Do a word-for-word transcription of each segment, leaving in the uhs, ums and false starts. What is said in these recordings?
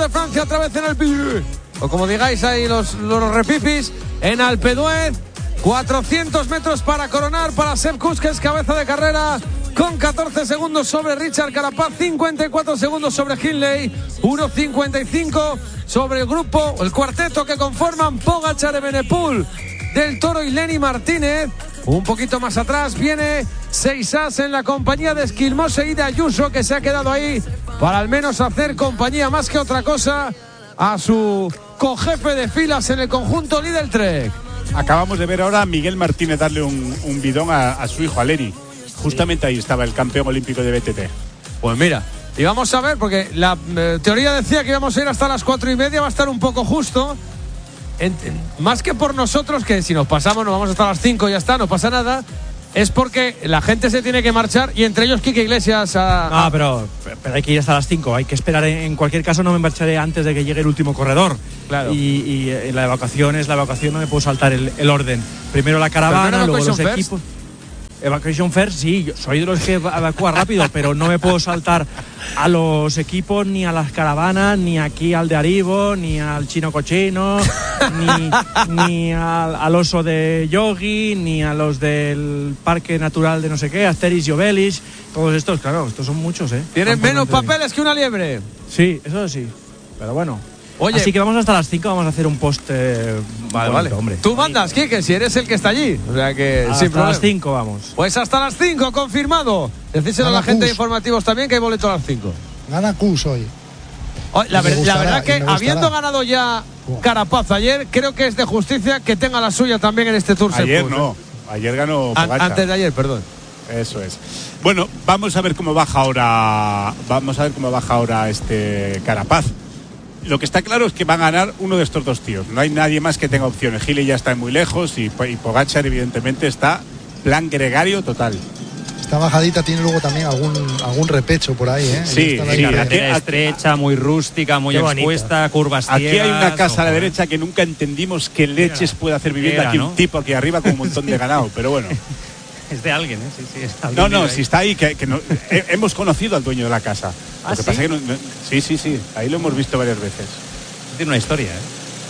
de Francia otra vez en Alpe, o como digáis ahí los, los repipis, en Alpe d'Huez. cuatrocientos metros para coronar para Sepp Kuss, que es cabeza de carrera, con catorce segundos sobre Richard Carapaz, cincuenta y cuatro segundos sobre Hindley, uno cincuenta y cinco sobre el grupo, el cuarteto que conforman Pogačar, Evenepoel, Del Toro y Lenny Martínez. Un poquito más atrás viene Seixas en la compañía de Esquilmose y de Ayuso, que se ha quedado ahí para al menos hacer compañía más que otra cosa a su cojefe de filas en el conjunto Lidl Trek. Acabamos de ver ahora a Miguel Martínez darle un, un bidón a, a su hijo, a Lenny. Justamente ahí estaba el campeón olímpico de B T T. Pues mira, y vamos a ver, porque la eh, teoría decía que íbamos a ir hasta las cuatro y media, va a estar un poco justo. En, en, más que por nosotros, que si nos pasamos nos vamos hasta las cinco y ya está, no pasa nada. Es porque la gente se tiene que marchar, y entre ellos Quique Iglesias. A, no, pero, pero hay que ir hasta las cinco, hay que esperar. En cualquier caso no me marcharé antes de que llegue el último corredor. Claro. Y, y, y la evacuación es la evacuación, no me puedo saltar el, el orden. Primero la caravana, luego los first. equipos. Evacuation first, sí, yo soy de los que evacúa rápido, pero no me puedo saltar a los equipos, ni a las caravanas, ni aquí al de Arribo, ni al chino cochino, ni, ni al, al oso de Yogi, ni a los del Parque Natural de no sé qué, Asterix y Obelix. Todos estos, claro, estos son muchos, ¿eh? Tienen menos papeles que una liebre. Sí, eso sí, pero bueno. Oye, así que vamos hasta las cinco, vamos a hacer un post. Eh, vale, bonito, vale. Hombre. Tú mandas, Quique, si eres el que está allí. O sea que hasta sin problema. las cinco vamos. Pues hasta las cinco, confirmado. Decíselo a la gente de informativos también que hay boleto a las cinco. Gana Kuss hoy. hoy la, ver, gustará, la verdad que habiendo ganado ya Buah. Carapaz ayer, creo que es de justicia que tenga la suya también en este Tour. Ayer Sepp Kuss, no, ¿eh? ayer ganó An- Pogačar. Antes de ayer, perdón. Eso es. Bueno, vamos a ver cómo baja ahora. Vamos a ver cómo baja ahora este Carapaz. Lo que está claro es que va a ganar uno de estos dos tíos. No hay nadie más que tenga opciones. Hindley ya está muy lejos y, y Pogačar evidentemente está plan gregario total. Esta bajadita tiene luego también algún algún repecho por ahí, ¿eh? Sí, ahí sí, carretera aquí- estrecha, muy rústica, muy Qué expuesta, curvas Aquí ciegas. hay una casa a la ojo, derecha que nunca entendimos qué leches puede hacer viviendo Era, aquí ¿no? un tipo aquí arriba con un montón de ganado, pero bueno. Es de alguien, ¿eh? Sí, sí, es No, alguien no, vive si ahí. está ahí, que, que no, he- hemos conocido al dueño de la casa. ¿Ah, Lo que sí? pasa es que no, no- sí, sí, sí, ahí lo hemos visto varias veces. Tiene una historia, ¿eh?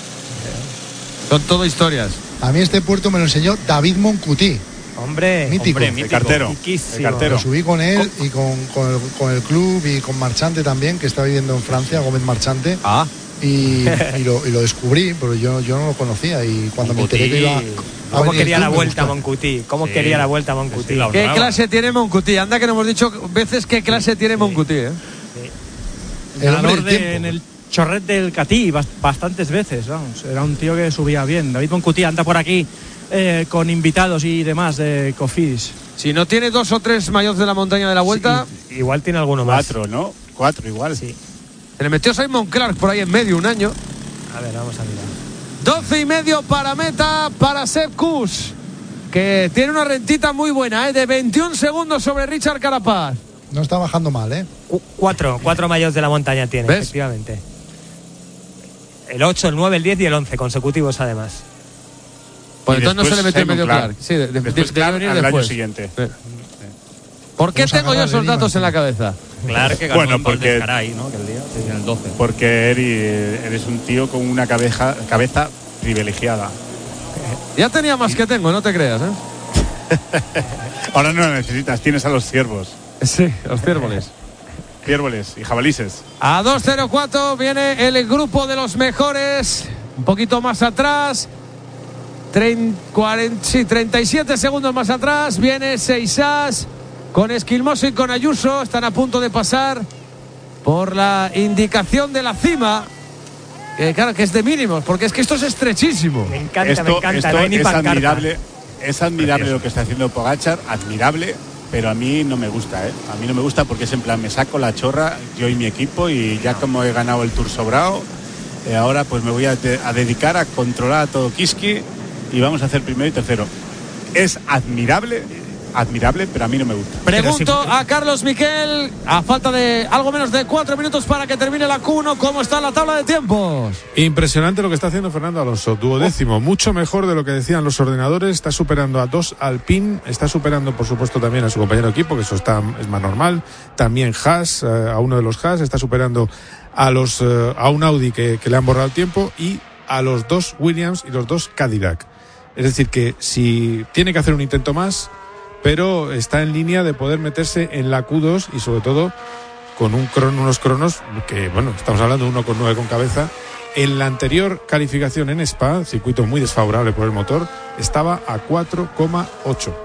Son todo historias. A mí este puerto me lo enseñó David Moncuti. Hombre, Mítico. Hombre, El mítico. cartero, Miquísimo. el cartero. Lo subí con él y con, con, el, con el club y con Marchante también, que está viviendo en Francia, Gómez Marchante. Ah. Y, y, lo, y lo descubrí, pero yo, yo no lo conocía. Y cuando Moncuti. me enteré que iba a ¿Cómo venir quería el la club, me vuelta gustó. Moncuti? ¿Cómo Sí. quería la vuelta Moncuti? Sí, la ¿Qué Brava. clase tiene Moncuti? Anda que no hemos dicho veces qué clase tiene Moncuti, ¿eh? El hombre Ganador del de- tiempo. en el chorret del Catí bast- bastantes veces, vamos. Era un tío que subía bien. David Moncuti anda por aquí eh, con invitados y demás de Cofidis. Si no tiene dos o tres mayots de la montaña de la vuelta, Sí, igual tiene alguno más. Cuatro, ¿no? Cuatro igual. Sí. se le metió Simon Clark por ahí en medio un año. A ver, vamos a mirar. doce y medio para meta para Sepp Kuss, que tiene una rentita muy buena, ¿eh? De veintiún segundos sobre Richard Carapaz. No está bajando mal, ¿eh? Cu- cuatro, cuatro mayos de la montaña tiene, ¿Ves? efectivamente. El ocho, el nueve, el diez y el once, consecutivos además. Pues Y entonces no se después le metió en Simon medio Clark. Clark. Sí, de, de, Después de- debe Clark venir al año después. siguiente. Sí. ¿Por qué Vamos a tengo yo agarrar esos el datos Lima, en la cabeza? Claro que ganó Bueno, en Val porque- d'Escaray, ¿no? Aquel día, sí, en el doce. Porque Eri, eres un tío con una cabeza, cabeza privilegiada. Ya tenía más que tengo, no te creas, ¿eh? Ahora no lo necesitas, tienes a los ciervos. Sí, los ciervoles. Ciervoles y jabalices. A dos cero cuatro viene el grupo de los mejores. Un poquito más atrás. Trein- cuarenta, sí, treinta y siete segundos más atrás. Viene Seixas con Esquilmoso y con Ayuso. Están a punto de pasar por la indicación de la cima. Que claro que es de mínimos, porque es que esto es estrechísimo. Me encanta, esto me encanta. esto No hay ni es pancarta. admirable, es admirable lo que está haciendo Pogačar, admirable, pero a mí no me gusta, ¿eh? A mí no me gusta porque es en plan, me saco la chorra, yo y mi equipo, y ya como he ganado el Tour sobrado, eh, ahora pues me voy a, de- a dedicar a controlar a todo Kiski y vamos a hacer primero y tercero. Es admirable, admirable, pero a mí no me gusta. Pregunto a Carlos Miquel, a falta de algo menos de cuatro minutos para que termine la Q uno, ¿cómo está la tabla de tiempos? Impresionante lo que está haciendo Fernando Alonso, duodécimo, mucho mejor de lo que decían los ordenadores, está superando a dos Alpine, está superando por supuesto también a su compañero de equipo, que eso está, es más normal, también Haas, eh, a uno de los Haas, está superando a, los, eh, a un Audi que, que le han borrado el tiempo y a los dos Williams y los dos Cadillac. Es decir, que si tiene que hacer un intento más, pero está en línea de poder meterse en la Q dos y sobre todo con un crono, unos cronos que, bueno, estamos hablando de uno coma nueve con cabeza. En la anterior calificación en Spa, circuito muy desfavorable por el motor, estaba a cuatro coma ocho.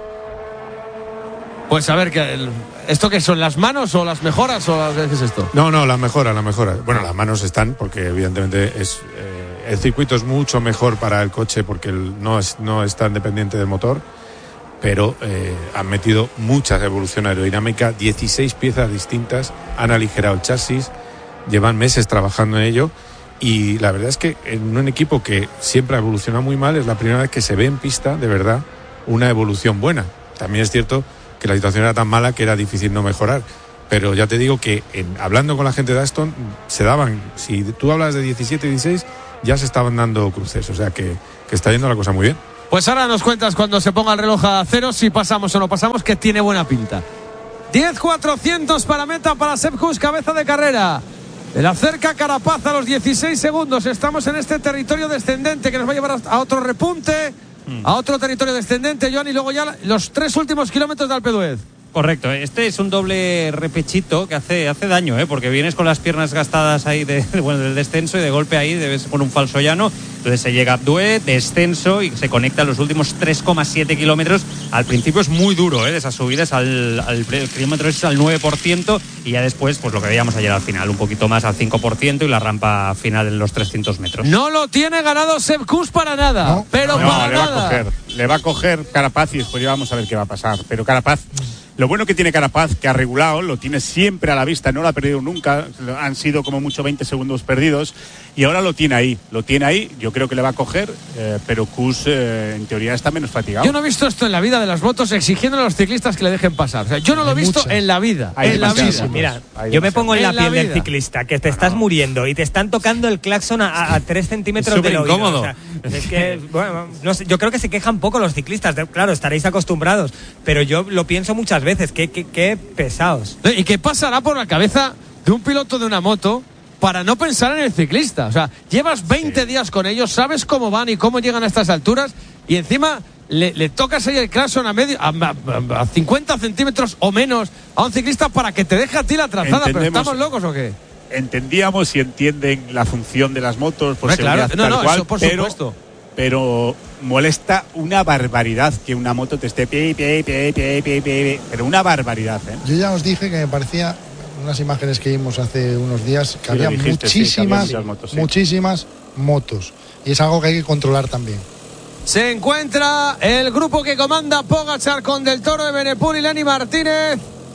Pues a ver, ¿qué, ¿esto qué son? ¿Las manos o las mejoras o las, qué es esto? No, no, la mejora, la mejora. Bueno, las manos están porque evidentemente es eh, el circuito es mucho mejor para el coche porque el, no, es, no es tan dependiente del motor, pero eh, han metido mucha evolución aerodinámica, dieciséis piezas distintas, han aligerado el chasis, llevan meses trabajando en ello y la verdad es que en un equipo que siempre ha evolucionado muy mal es la primera vez que se ve en pista, de verdad, una evolución buena. También es cierto que la situación era tan mala que era difícil no mejorar. Pero ya te digo que en, hablando con la gente de Aston, se daban, si tú hablas de diecisiete y dieciséis, ya se estaban dando cruces. O sea que, que está yendo la cosa muy bien. Pues ahora nos cuentas cuando se ponga el reloj a cero si pasamos o no pasamos, que tiene buena pinta. diez cuatrocientos para meta para Sepp Kuss, cabeza de carrera. El acerca Carapaz a los dieciséis segundos. Estamos en este territorio descendente que nos va a llevar a otro repunte. A otro territorio descendente, Joan, y luego ya los tres últimos kilómetros de Alpe d'Huez. Correcto, este es un doble repechito que hace, hace daño, ¿eh? Porque vienes con las piernas gastadas ahí de, bueno, del descenso y de golpe ahí debes con un falso llano. Entonces se llega a D'Huez, descenso y se conecta los últimos tres coma siete kilómetros. Al principio es muy duro, ¿eh? De esas subidas, al, al el kilómetro es al nueve por ciento y ya después, pues lo que veíamos ayer al final, un poquito más al cinco por ciento y la rampa final en los trescientos metros. No lo tiene ganado Sepp Kuss para nada, no, pero no, para le nada. Va a coger, le va a coger Carapaz y después ya vamos a ver qué va a pasar. Pero Carapaz, lo bueno que tiene Carapaz, que ha regulado, lo tiene siempre a la vista, no lo ha perdido nunca, han sido como mucho veinte segundos perdidos y ahora lo tiene ahí, lo tiene ahí, yo creo que le va a coger, eh, pero Kuss eh, en teoría está menos fatigado. Yo no he visto esto en la vida de las motos exigiendo a los ciclistas que le dejen pasar. O sea, yo no lo he visto muchas. en la vida. Hay en la demasiadas. vida. Mira, Hay yo me pongo en la en la piel del vida. ciclista, que te estás muriendo y te están tocando el claxon a, a tres centímetros Súper del oído. incómodo. O sea, es que, bueno, no sé, yo creo que se quejan poco los ciclistas. De- claro, estaréis acostumbrados, pero yo lo pienso muchas veces. Qué, qué, qué pesados. ¿Y qué pasará por la cabeza de un piloto de una moto para no pensar en el ciclista? O sea, llevas veinte sí. días con ellos, sabes cómo van y cómo llegan a estas alturas y encima le, le tocas ahí el claxon a, medio, a, a, a cincuenta centímetros o menos a un ciclista para que te deje a ti la trazada. ¿Pero estamos locos o qué? Entendíamos y entienden la función de las motos por Hombre, seguridad, claro. No, tal no, cual, eso por pero, supuesto. pero molesta una barbaridad que una moto te esté pi, pi, pi, pi, pi, pi, pero una barbaridad, ¿eh? Yo ya os dije que me parecía, unas imágenes que vimos hace unos días, que Sí, había lo dijiste, sí, que muchísimas, había muchas motos, sí. muchísimas motos. Y es algo que hay que controlar también. Se encuentra el grupo que comanda Pogačar con Del Toro, de Benepul y Lenny Martínez.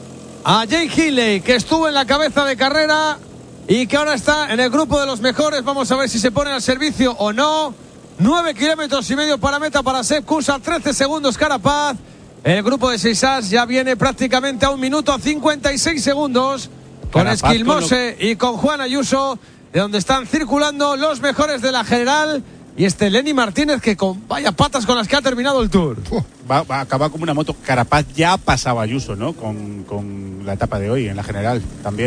A Jay Hindley, que estuvo en la cabeza de carrera y que ahora está en el grupo de los mejores. Vamos a ver si se pone al servicio o no. Nueve kilómetros y medio para meta para Sepp Kuss, a trece segundos Carapaz. El grupo de seis as ya viene prácticamente a un minuto a cincuenta y seis segundos. Con Carapaz Esquilmose lo... y con Juan Ayuso, de donde están circulando los mejores de la general. Y este Lenny Martínez, que con vaya patas con las que ha terminado el Tour. Va, va a acabar como una moto. Carapaz ya ha pasado a Ayuso, ¿no? Con, con la etapa de hoy, en la general, también.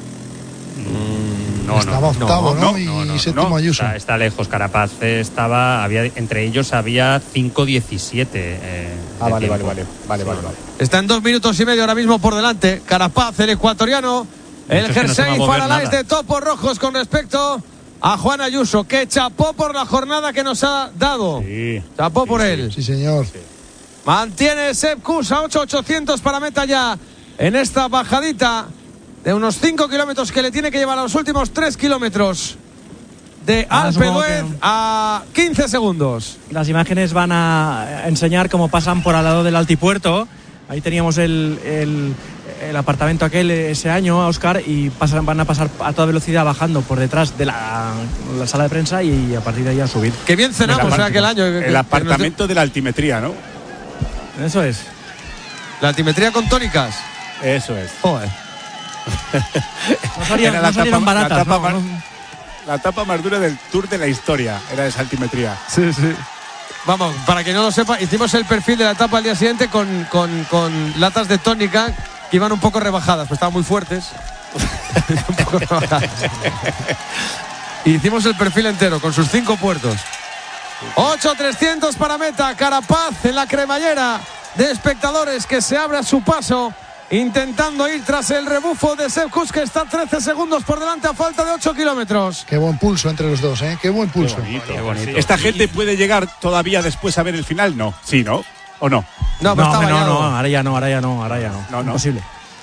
Mm, no, Estaba no, octavo, no, ¿no? no, Y no, no, séptimo no. Ayuso. Está, está lejos, Carapaz estaba, había, entre ellos había cinco diecisiete. Eh, Ah, de vale, tiempo. vale, vale, vale, vale, vale. Está en dos minutos y medio ahora mismo por delante. Carapaz, el ecuatoriano. El Es que no se va a jersey mover Faralaes nada. de topos rojos con respecto a Juan Ayuso, que chapó por la jornada que nos ha dado. Sí, Chapó sí, por sí. él. Sí, señor. Mantiene Sepp Kuss a ocho mil ochocientos para meta ya en esta bajadita de unos cinco kilómetros que le tiene que llevar a los últimos tres kilómetros de Ah, Alpe supongo d'Huez que- a quince segundos. Las imágenes van a enseñar cómo pasan por al lado del altipuerto. Ahí teníamos el, el, el apartamento aquel ese año, Óscar, y pasan, van a pasar a toda velocidad bajando por detrás de la, la sala de prensa y a partir de ahí a subir. Que bien cenamos El en aquel año. que- que- El que apartamento de la altimetría, ¿no? Eso es. nos- La altimetría con tónicas. Eso es. Joder. No salieron, Era la no salieron tapa- la baratas. tapa ¿no? más- La etapa más dura del Tour de la historia era esa altimetría. Sí, sí. Vamos, para que no lo sepa, hicimos el perfil de la etapa al día siguiente con, con, con latas de tónica que iban un poco rebajadas, pues estaban muy fuertes. Hicimos el perfil entero con sus cinco puertos. ocho trescientos para meta. Carapaz en la cremallera de espectadores que se abre a su paso, intentando ir tras el rebufo de Sepp Kuss, que está trece segundos por delante a falta de ocho kilómetros. Qué buen pulso entre los dos, ¿eh? Qué buen pulso. Qué bonito. Qué bonito. ¿Esta gente puede llegar todavía después a ver el final? No. Sí, ¿no? ¿O no? No, pero No, está hombre, no, vallado. no, ahora ya no, ahora ya no, ahora ya no. No, no. Imposible.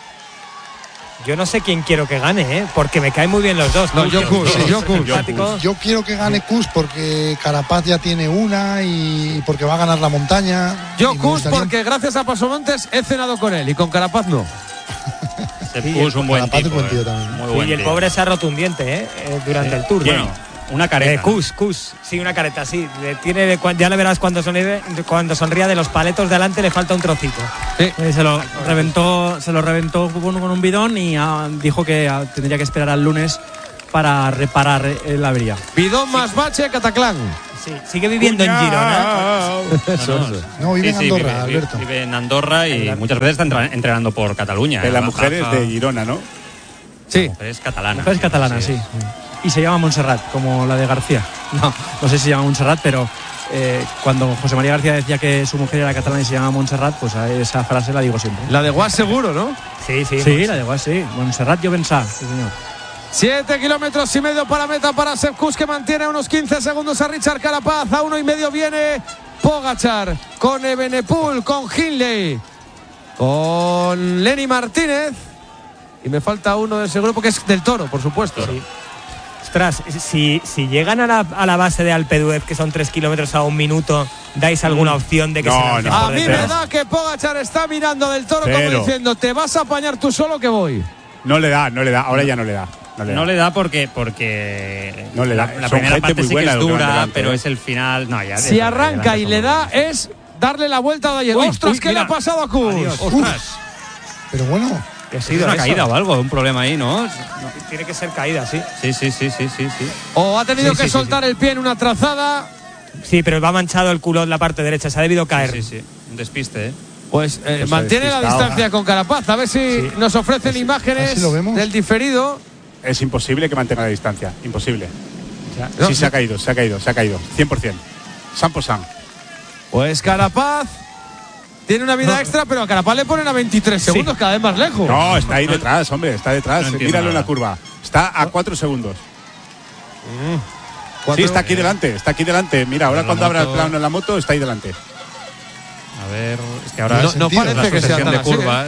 Yo no sé quién quiero que gane, ¿eh? Porque me caen muy bien los dos. No, Kuss, yo los Kuss, dos sí, yo Kuss. simpáticos. Yo quiero que gane Kuss porque Carapaz ya tiene una y porque va a ganar la montaña. Yo Y me Kuss gustaría- porque gracias a Pasomontes he cenado con él y con Carapaz no. Se puso un buen Carapaz es tipo. buen tío eh. también. Muy Sí, buen y el tío. pobre se ha roto un diente, ¿eh? Eh, durante el tour. Bueno, una careta. Eh, Kuss, Kuss. Sí, una careta, sí. Le tiene de cua- ya le verás cuando sonríe, cuando sonría de los paletos delante le falta un trocito. Sí. Eh, se lo reventó, se lo reventó con, con un bidón y ah, dijo que ah, tendría que esperar al lunes para reparar eh, la avería. Bidón más bache, Cataclán. Sí, sigue viviendo en Girona. Eso, eso. No, vive en Sí, sí, Andorra, vive, Alberto. Vive en Andorra y muchas veces está entra- entrenando por Cataluña. Que eh, la baja- mujer es de Girona, ¿no? Sí. La mujer es catalana. Es catalana, sí. Y se llama Montserrat, como la de García. No, no sé si se llama Montserrat, pero eh, cuando José María García decía que su mujer era catalana y se llama Montserrat, pues a esa frase la digo siempre. La de Guas seguro, ¿no? Sí, sí. Sí, la de Guas, sí. Montserrat yo pensaba, sí, señor. Siete kilómetros y medio para meta para Sepp Kuss, que mantiene a unos quince segundos a Richard Carapaz. A uno y medio viene Pogačar con Evenepoel, con Hindley, con Lenny Martínez. Y me falta uno de ese grupo que es del Toro, por supuesto. Sí. Ostras, si, si llegan a la, a la base de Alpe d'Huez, que son tres kilómetros a un minuto, ¿dais alguna opción de que No, se lancen no. por A mí detrás? me da que Pogačar está mirando del Toro Pero- como diciendo, te vas a apañar tú solo que voy. No le da, no le da. Ahora ya no le da. No le da. No le da porque porque No le da. la, la Son primera gente parte muy sí que buena es los que van dura, delante, pero ¿eh? es el final. No, ya Si desde arranca adelante y son le da, buenos. es darle la vuelta de ayer. Uy, ¡Ostras, uy, qué le mira. ha pasado a Kuss! Adiós. ¡Ostras! Pero bueno, ¿Qué ha ¿Es sido una eso? caída o algo? Un problema ahí, ¿no? Tiene que ser caída, sí. Sí, sí, sí, sí, sí, sí. O ha tenido Sí, que sí, sí, soltar el pie en una trazada. Sí, pero va manchado el culo en la parte derecha, se ha debido caer. Sí, sí, sí. Un despiste, ¿eh? Pues eh, Pues mantiene la despistado. distancia con Carapaz. A ver si nos ofrecen Así- imágenes así lo vemos. del diferido. Es imposible que mantenga la distancia. Imposible. No, Sí, se ha caído, se ha caído, se ha caído. cien por ciento. cien por ciento. Pues Carapaz tiene una vida extra, pero a Carapaz le ponen a veintitrés segundos, cada vez más lejos. No, está ahí detrás, hombre, está detrás. No entiendo Míralo en la nada. curva. Está a cuatro segundos. Cuatro- Sí, está aquí delante, está aquí delante. Mira, ahora La cuando abra el moto. plano en la moto, está ahí delante. A ver, es que ahora No, es no sentido, parece la que sea sucesión tan de así. ¿eh? curvas.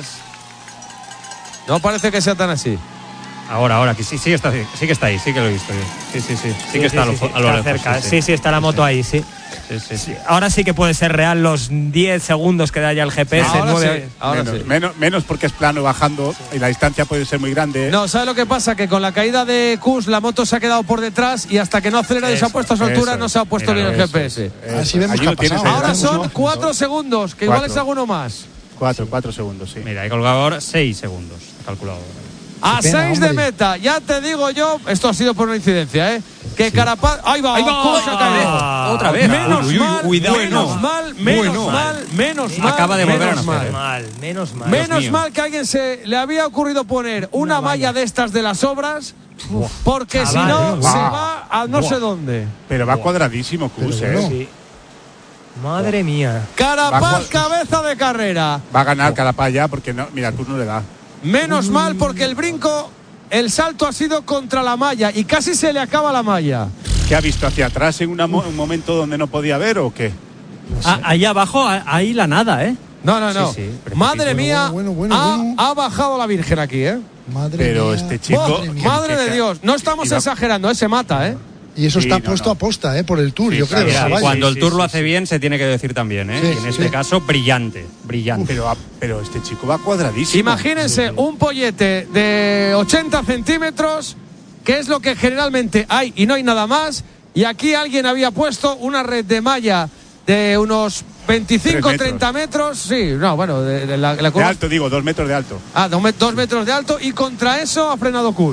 No parece que sea tan así. Ahora, ahora, que sí, sí, está, sí que está ahí, sí que lo he visto yo. Sí, sí, sí. Sí, Sí, que está sí, a lo, sí, a lo está lejos. cerca. Sí, Sí, sí, está la moto ahí, sí. sí, sí, sí. Ahora sí que puede ser real los diez segundos que da ya el G P S. Ahora nueve- sí, ahora menos, sí. menos, menos porque es plano bajando y la distancia puede ser muy grande. No, ¿sabe lo que pasa? Que con la caída de Kuss la moto se ha quedado por detrás y hasta que no acelera y se ha Eso, puesto a su altura eso no se ha puesto Míralo, bien el eso G P S. Eso, Así vemos allí que lo ha tienes pasado. ahí Ahora delante. son cuatro segundos, que igual Cuatro. es alguno más. Cuatro, cuatro segundos, sí. Mira, he colgado ahora seis segundos, he calculado. A Qué pena, seis de hombre. meta, ya te digo yo, esto ha sido por una incidencia, ¿eh? Que Carapaz. ¡Ahí va! Ahí va, Kuss se ha otra caído. vez, otra vez. Menos Uy, uy, mal, cuidado. menos Bueno. mal, menos Bueno. mal, menos mal. Acaba de volver a menos nacer, mal. ¿eh? Mal, menos mal. Menos mío. mal que a alguien se le había ocurrido poner una, malla de estas de las obras, porque si chaval, no eh. se Buah. va a no Buah. sé dónde. Pero va cuadradísimo, Kuss, Pero ¿eh? bueno. Sí. Madre mía. Carapaz, Bajo- cabeza de carrera. Va a ganar Carapaz ya porque no, mira, Kuss no le da. Menos mal porque el brinco, el salto ha sido contra la malla y casi se le acaba la malla. ¿Qué ha visto hacia atrás en una mo- un momento donde no podía ver o qué? Ah, ahí abajo, ah, ahí la nada, ¿eh? No, no, no. Sí, sí, pero Madre bueno, mía, bueno, bueno, ha, bueno. ha bajado la Virgen aquí, ¿eh? madre Pero mía. este chico- Oh, mía. madre que- de Dios, no estamos y va- exagerando, ¿eh? Se mata, ¿eh? Y eso Sí, está no, puesto no. a posta, ¿eh? Por el Tour, Sí, yo creo. claro, ese sí, caballo. Cuando el sí, Tour sí, lo hace sí. bien, se tiene que decir también, ¿eh? Sí, Y en sí, este sí. caso, brillante, brillante. Pero, ah, pero este chico va cuadradísimo. Imagínense un pollete de ochenta centímetros, que es lo que generalmente hay y no hay nada más. Y aquí alguien había puesto una red de malla de unos veinticinco, Tres metros. treinta metros. Sí, no, bueno, de, de la, la De curva. alto, digo, dos metros de alto. Ah, dos, met- dos metros de alto y contra eso ha frenado Kuss.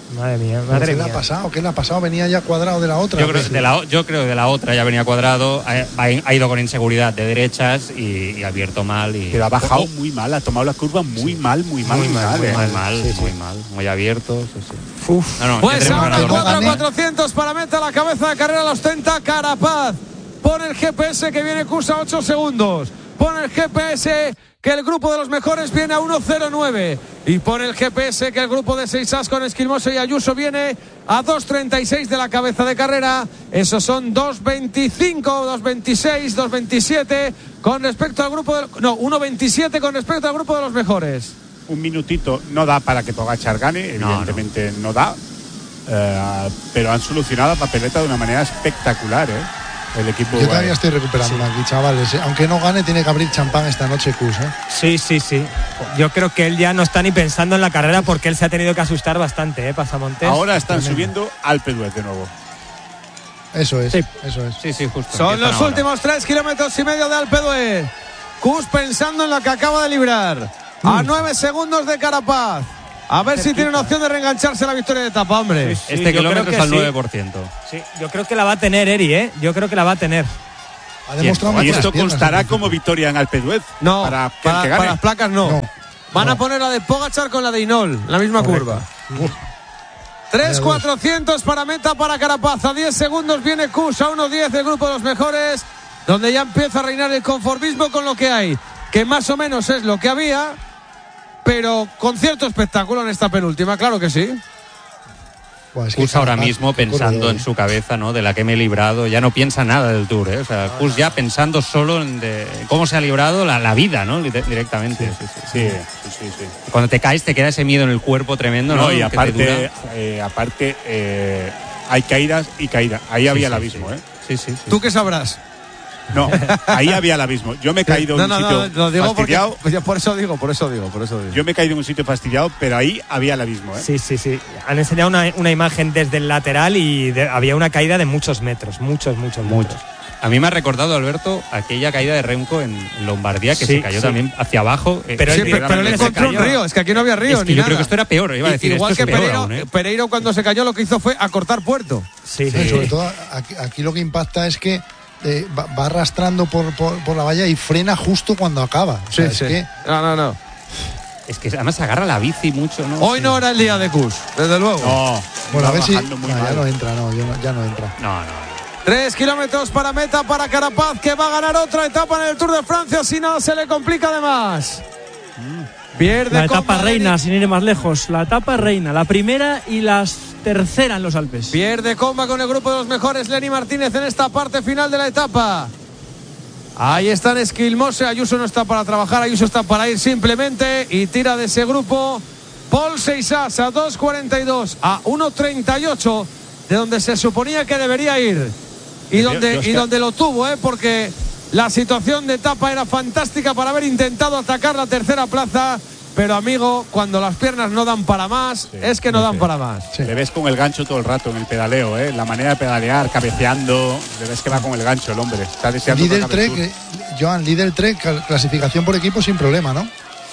Madre mía, ¿Qué madre le ha mía. pasado? ¿Qué le ha pasado? Venía ya cuadrado de la otra. Yo creo, de la, yo creo que de la otra ya venía cuadrado, ha, ha ido con inseguridad de derechas y, y ha abierto mal. Y, Pero ha bajado muy mal, ha tomado la curva muy mal, muy mal, muy mal. muy eh. mal, mal, Sí, sí. muy mal, muy abierto. Sí, sí. Uf. No, no, Pues ya tenemos ahora ganador. cuatro gane. cuatrocientos para meta, la cabeza de carrera la ostenta Carapaz. Pone el G P S que viene Kusa ocho segundos. Pone el G P S que el grupo de los mejores viene a uno cero nueve. Y pone el G P S que el grupo de seis as con Esquilmoso y Ayuso viene a dos treinta y seis de la cabeza de carrera. Esos son dos veinticinco, dos veintiséis, dos veintisiete con respecto al grupo de... No, uno veintisiete con respecto al grupo de los mejores. Un minutito no da para que Pogačar gane, evidentemente no, no da. Eh, pero han solucionado la papeleta de una manera espectacular, ¿eh? El equipo. Yo todavía eh, estoy recuperando aquí, chavales. ¿eh? Aunque no gane, tiene que abrir champán esta noche, Kus. ¿eh? Sí, sí, sí. Yo creo que él ya no está ni pensando en la carrera porque él se ha tenido que asustar bastante, ¿eh? Pasamontes. Ahora están Tremendo. subiendo Alpe d'Huez de nuevo. Eso es, Sí. eso es. Sí, sí, justo. Son empiezan los ahora. últimos tres kilómetros y medio de Alpe d'Huez. Kus pensando en la que acaba de librar. A nueve segundos de Carapaz. A ver si tiene una opción de reengancharse a la victoria de etapa, hombre. Sí, Este yo kilómetro creo es que al sí. nueve por ciento. Sí, yo creo que la va a tener Eri, ¿eh? Yo creo que la va a tener. Ha demostrado Y muchas esto piernas, constará al como principio. victoria en Alpe d'Huez. No, para que para, el que para gane. las placas no. No. Van No. a poner la de Pogačar con la de Inol, la misma curva. tres cuatrocientos para meta para Carapaz. A diez segundos viene Kus a uno diez del grupo de los mejores, donde ya empieza a reinar el conformismo con lo que hay, que más o menos es lo que había, pero con cierto espectáculo en esta penúltima, claro que sí. Buah, es que Kus ahora Carapaz, mismo qué pensando corredor, en su cabeza, ¿no? De la que me he librado, ya no piensa nada del Tour, ¿eh? O sea, Kus ya pensando solo en de cómo se ha librado la, la vida, ¿no? Dire- Directamente. Sí, sí, sí. Sí, sí, sí, sí. Cuando te caes te queda ese miedo en el cuerpo tremendo, ¿no? No, y Que te aparte, dura. eh, aparte eh, hay caídas y caídas. Ahí había Sí, el sí, abismo, sí. ¿eh? Sí, sí, sí. ¿Tú qué sabrás? No, ahí había el abismo. Yo me he caído en No, un no, sitio no, lo digo porque fastidiado. pues ya por eso digo, por eso digo, por eso digo. Yo me he caído en un sitio fastidiado, pero ahí había el abismo, ¿eh? Sí, sí, sí. Han enseñado una, una imagen desde el lateral y de- había una caída de muchos metros. Muchos, muchos, Mucho. muchos. A mí me ha recordado, Alberto, aquella caída de Remco en Lombardía, que Sí, se cayó sí. también hacia abajo. eh, Pero Sí, él pe- pero, le se encontró un cayó. río, es que aquí no había río es que ni yo nada. creo que esto era peor, iba a decir, Igual esto que es peor Pereiro, aún, ¿eh? Pereiro cuando se cayó lo que hizo fue acortar puerto. Sí, Pero sobre todo aquí, aquí lo que impacta es que eh, va, va arrastrando por, por, por la valla y frena justo cuando acaba. O sea, es que No, no, no. Es que además agarra la bici mucho, ¿no? Hoy Sí. no era el día de Kus, desde luego. No, bueno, a va ver si bajando muy no, ya mal. no entra, no, yo no- ya no entra. No, no. Tres kilómetros para meta para Carapaz, que va a ganar otra etapa en el Tour de Francia, si no se le complica de más. Pierde La etapa comba reina, Lenny- sin ir más lejos. La etapa reina, la primera y la tercera en los Alpes. Pierde comba con el grupo de los mejores, Lenny Martínez, en esta parte final de la etapa. Ahí están Esquilmose, Ayuso no está para trabajar, Ayuso está para ir simplemente y tira de ese grupo. Paul Seixas a dos cuarenta y dos, a uno treinta y ocho, de donde se suponía que debería ir. Y Yo- donde, yo es y que- donde lo tuvo, ¿eh? Porque la situación de etapa era fantástica para haber intentado atacar la tercera plaza. Pero amigo, cuando las piernas no dan para más, Sí, es que no sí, dan sí. para más. Sí. Le ves con el gancho todo el rato en el pedaleo, ¿eh? La manera de pedalear, cabeceando. Le ves que va con el gancho el hombre. Está deseando que Lidl acabe el Trek, Tour. eh, Joan, Lidl Trek, cal- clasificación por equipo sin problema, ¿no?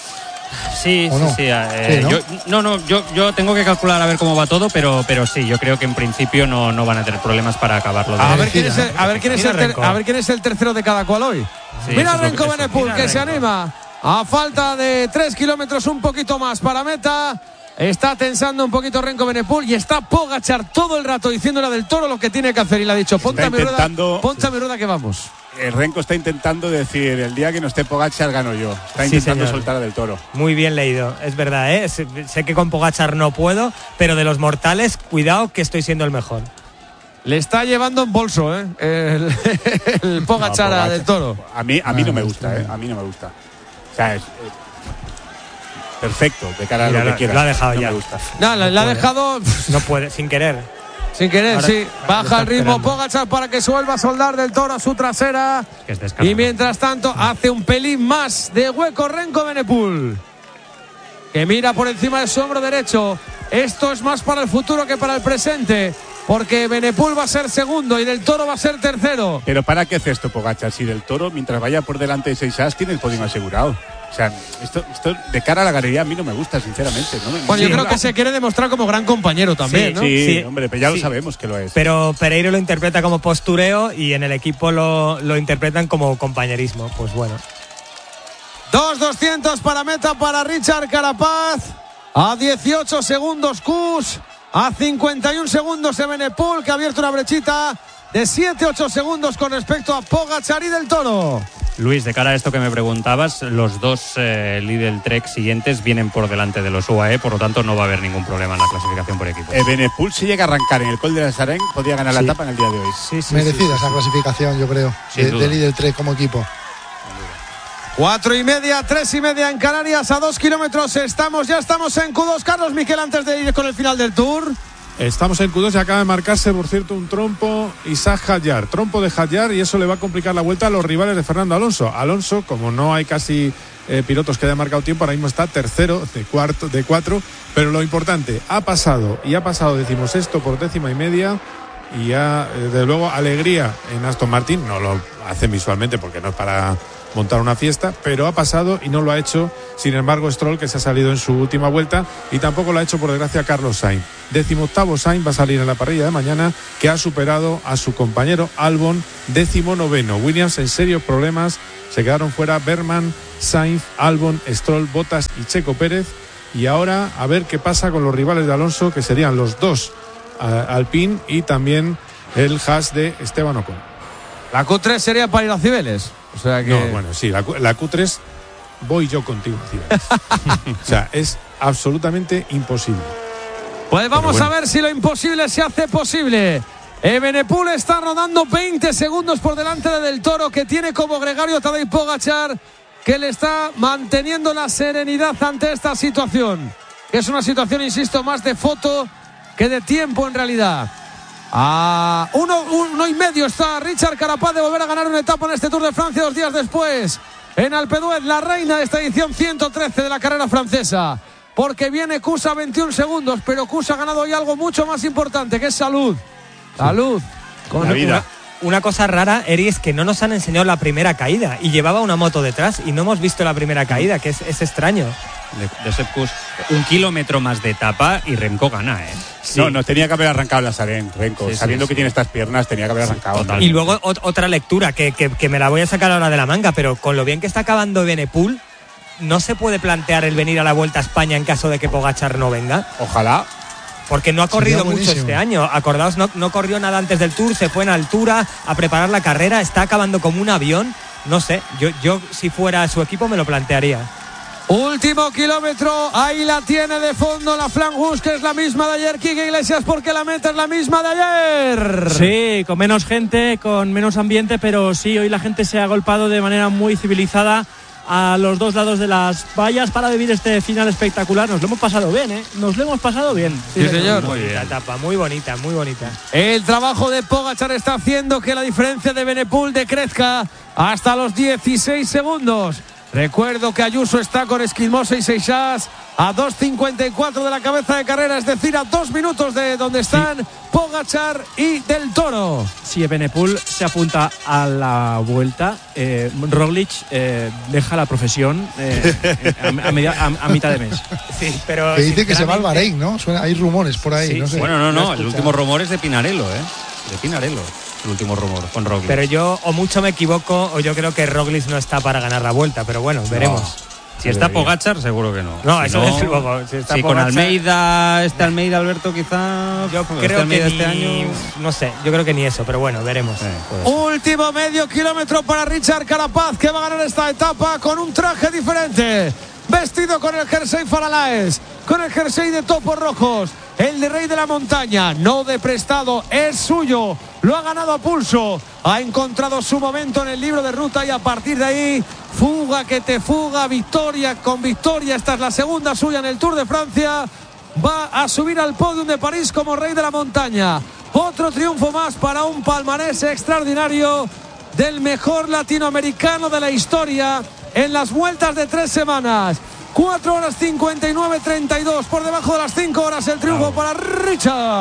Sí, ¿O sí, no? sí. eh, Sí, ¿no? yo, no, no, yo, yo tengo que calcular a ver cómo va todo, pero, pero sí, yo creo que en principio no, no van a tener problemas para acabarlo. de- A ver, quién es el, Mira, a, ver quién es mira el ter- Renko. a ver quién es el tercero de cada cual hoy. Sí, Mira eso es lo Renko que- eso. Benepul, Mira que se Renko. anima. A falta de tres kilómetros, un poquito más para meta. Está tensando un poquito Renko Benepul y está Pogačar todo el rato diciéndole del Toro lo que tiene que hacer. Y le ha dicho, ponte a mi rueda, intentando- ponte a mi rueda que vamos. El Renko está intentando decir, el día que no esté Pogačar gano yo. Está Sí, intentando señor. soltar a del Toro. Muy bien leído, es verdad, ¿eh? Sé, sé que con Pogačar no puedo, pero de los mortales, cuidado que estoy siendo el mejor. Le está llevando en bolso, ¿eh? El, el Pogačar No, a del Toro. A mí, a mí Ah, no me no, gusta, está ¿eh? bien. A mí no me gusta. O sea, es eh, perfecto de cara a Mira, lo que lo- quiera. lo ha dejado no ya. me gusta. No, le, le ha dejado No puede, sin querer. sin querer, Ahora- sí. le Baja está el ritmo esperando. Pogačar para que se vuelva a soldar del Toro a su trasera. Que es descarado. Y mientras tanto hace un pelín más de hueco Renko Benepul, que mira por encima de su hombro derecho. Esto es más para el futuro que para el presente. porque Benepul va a ser segundo y Del Toro va a ser tercero. Pero ¿para qué hace esto Pogačar? Si Del Toro, mientras vaya por delante de Seixas, tiene el podio asegurado. O sea, esto, esto de cara a la galería a mí no me gusta, sinceramente. ¿no? Bueno, sí, yo creo no. que se quiere demostrar como gran compañero también, Sí, ¿no? Sí, Sí. hombre, pero ya Sí. lo sabemos que lo es. Pero Pereiro lo interpreta como postureo y en el equipo lo, lo interpretan como compañerismo. Pues bueno. dos doscientos para meta para Richard Carapaz. A dieciocho segundos Kuss. A cincuenta y un segundos Evenepoel, que ha abierto una brechita de siete ocho segundos con respecto a Pogačar y Del Toro. Luis, de cara a esto que me preguntabas, los dos eh, Lidl Trek siguientes vienen por delante de los U A E, por lo tanto no va a haber ningún problema en la clasificación por equipo. Evenepoel, si llega a arrancar en el Col de la Sarén, podría ganar Sí. la etapa en el día de hoy. Sí, sí, Merecida sí, sí, esa sí. clasificación, yo creo, Sin de, duda. de líder tres como equipo. Cuatro y media, tres y media en Canarias, a dos kilómetros estamos, ya estamos en Q dos. Carlos Miquel, antes de ir con el final del Tour. Estamos en Q dos y acaba de marcarse, por cierto, un trompo Isaac Hadjar. Trompo de Hadjar, y eso le va a complicar la vuelta a los rivales de Fernando Alonso. Alonso, como no hay casi eh, pilotos que hayan marcado tiempo, ahora mismo está tercero de, cuarto, de cuatro. Pero lo importante, ha pasado, y ha pasado decimosexto por décima y media. Y ya, desde luego, alegría en Aston Martin. No lo hacen visualmente porque no es para montar una fiesta, pero ha pasado y no lo ha hecho, sin embargo, Stroll, que se ha salido en su última vuelta, y tampoco lo ha hecho, por desgracia, Carlos Sainz. Décimo octavo Sainz va a salir en la parrilla de mañana, que ha superado a su compañero Albon, décimo noveno. Williams en serios problemas, se quedaron fuera Berman, Sainz, Albon, Stroll, Bottas y Checo Pérez. Y ahora a ver qué pasa con los rivales de Alonso, que serían los dos uh, Alpine y también el Haas de Esteban Ocon. La Q tres sería para ir a Cibeles. O sea que... No, bueno, sí, la, Q- la Q tres voy yo contigo, Cibeles. O sea, es absolutamente imposible. Pues vamos bueno. a ver si lo imposible se hace posible. Evenepoel está rodando veinte segundos por delante de Del Toro, que tiene como gregario a Tadej Pogačar, que le está manteniendo la serenidad ante esta situación, que es una situación, insisto, más de foto que de tiempo en realidad. A uno, uno y medio está Richard Carapaz de volver a ganar una etapa en este Tour de Francia dos días después. En Alpe d'Huez, la reina de esta edición ciento trece de la carrera francesa. Porque viene Kuss a veintiún segundos, pero Kuss ha ganado hoy algo mucho más importante, que es salud. Salud. Con La vida. Una, una cosa rara, Eri, es que no nos han enseñado la primera caída y llevaba una moto detrás y no hemos visto la primera caída, que es, es extraño. De, de Sepp Kuss, un kilómetro más de etapa y Remco gana, ¿eh? Sí. No, no, tenía que haber arrancado la Sarén, Renko. Sí, sí, Sabiendo sí. que tiene estas piernas, tenía que haber arrancado. total. Y luego ot- otra lectura, que, que, que me la voy a sacar ahora de la manga, pero con lo bien que está acabando Evenepoel, no se puede plantear el venir a la Vuelta a España en caso de que Pogačar no venga, Ojalá. porque no ha corrido Sería mucho buenísimo. este año. Acordaos, no, no corrió nada antes del Tour, se fue en altura a preparar la carrera, está acabando como un avión. No sé, yo, yo si fuera su equipo me lo plantearía. Último kilómetro, ahí la tiene de fondo la Flangus, que es la misma de ayer, Quique Iglesias, porque la meta es la misma de ayer. Sí, con menos gente, con menos ambiente, pero sí, hoy la gente se ha agolpado de manera muy civilizada a los dos lados de las vallas para vivir este final espectacular. Nos lo hemos pasado bien, ¿eh? Nos lo hemos pasado bien. Sí, señor. Muy bonita etapa, muy bonita, muy bonita. El trabajo de Pogačar está haciendo que la diferencia de Evenepoel decrezca hasta los dieciséis segundos. Recuerdo que Ayuso está con Esquimosa y Seixas a dos cincuenta y cuatro de la cabeza de carrera, es decir, a dos minutos de donde están sí. Pogačar y Del Toro. Si Evenepoel se apunta a la Vuelta, eh, Roglic eh, deja la profesión eh, a, a, media, a, a mitad de mes. Sí, pero que dice que se va al Bahrein, ¿no? Suena, hay rumores por ahí, sí, no sé. Bueno, no, no, el último rumor es de Pinarello, ¿eh? De Pinarello. El último rumor con Roglic. Pero yo o mucho me equivoco o yo creo que Roglic no está para ganar la Vuelta, pero bueno, veremos. No. Si está Pogačar, seguro que no. No, si eso no, desde luego. Si está sí, con Pogačar, Almeida, este Almeida, Alberto, quizá. Yo este creo Almeida que este ni, año. no sé, yo creo que ni eso, pero bueno, veremos. Sí, puede ser. Último medio kilómetro para Richard Carapaz, que va a ganar esta etapa con un traje diferente. Vestido con el jersey Faralaes, con el jersey de topos rojos, el de Rey de la Montaña, no de prestado, es suyo, lo ha ganado a pulso, ha encontrado su momento en el libro de ruta y a partir de ahí, fuga que te fuga, victoria con victoria, esta es la segunda suya en el Tour de Francia, va a subir al podium de París como Rey de la Montaña, otro triunfo más para un palmarés extraordinario del mejor latinoamericano de la historia en las vueltas de tres semanas. cuatro horas cincuenta y nueve treinta y dos, por debajo de las cinco horas el triunfo para Richard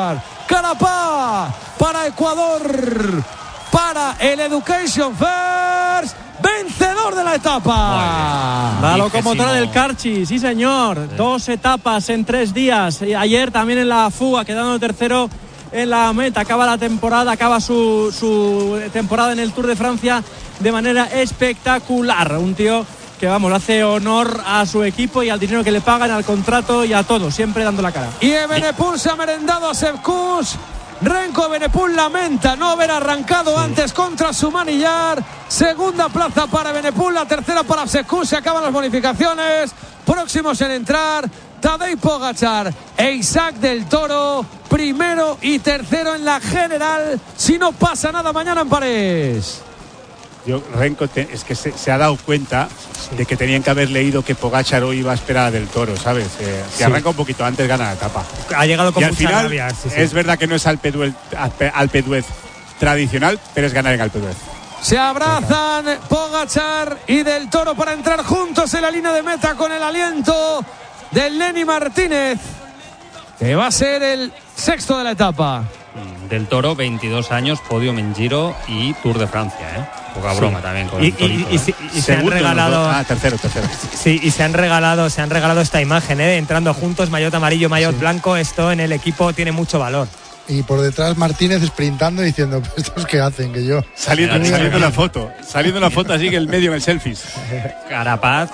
Carapaz para Ecuador, para el Education First, vencedor de la etapa. La locomotora del Carchi, sí señor. Sí. Dos etapas en tres días. Ayer también en la fuga, quedando tercero en la meta. Acaba la temporada, acaba su, su temporada en el Tour de Francia de manera espectacular. Un tío que, vamos, hace honor a su equipo y al dinero que le pagan, al contrato y a todo, siempre dando la cara. Y Evenepoel se ha merendado a Sepp Kuss. Renko Evenepoel lamenta no haber arrancado sí. antes contra su manillar. Segunda plaza para Evenepoel, la tercera para Sepp Kuss. Se acaban las bonificaciones. Próximos en entrar Tadej Pogačar e Isaac del Toro, primero y tercero en la general, si no pasa nada mañana en París. Yo, Renko te, es que se, se ha dado cuenta sí. de que tenían que haber leído que Pogačar hoy iba a esperar a del Toro, ¿sabes? Eh, si sí. arranca un poquito antes, gana la etapa. Ha llegado con y mucha al final, rabia, sí, sí. es verdad que no es Alpe d'Huez, Alpe d'Huez tradicional, pero es ganar en Alpe d'Huez. Se abrazan Pogačar y del Toro para entrar juntos en la línea de meta con el aliento del Lenny Martínez, que va a ser el sexto de la etapa. Del Toro, veintidós años, podio en Giro y Tour de Francia, ¿eh? Poca sí. broma también con y, el Torito, y, y, ¿eh? y, y se han regalado ah, tercero, tercero. Sí, y se han regalado, se han regalado esta imagen, ¿eh? Entrando juntos, maillot amarillo, maillot sí. blanco. Esto en el equipo tiene mucho valor. Y por detrás Martínez sprintando diciendo, ¿estos qué hacen? Que yo saliendo, saliendo la foto, saliendo la foto así que el medio en el selfies. Carapaz,